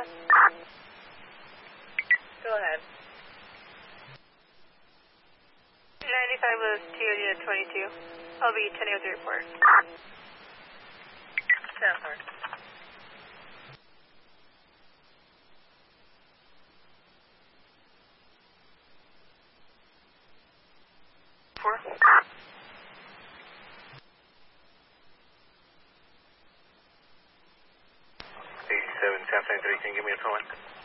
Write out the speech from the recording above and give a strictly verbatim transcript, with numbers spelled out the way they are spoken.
Go ahead. ninety-five was T O D twenty-two. I'll be ten oh three report. ten four. Four. eighty-seven, ten three, can you give me a phone?